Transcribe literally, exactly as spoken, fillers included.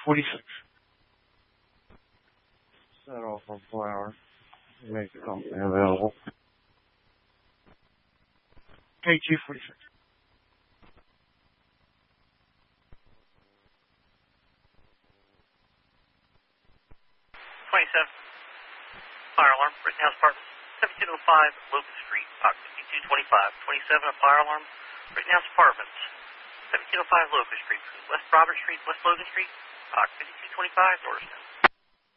forty-six. Set off on flower. Make the company available. K two forty-six. twenty-seven. Fire alarm. Rittenhouse Apartments. seventeen oh five Locust Street. Box fifty-two twenty-five. twenty-seven. A fire alarm. Rittenhouse Apartments. seventeen oh five Locust Street. West Robert Street. West Logan Street. Box fifty-two twenty-five. Norristown.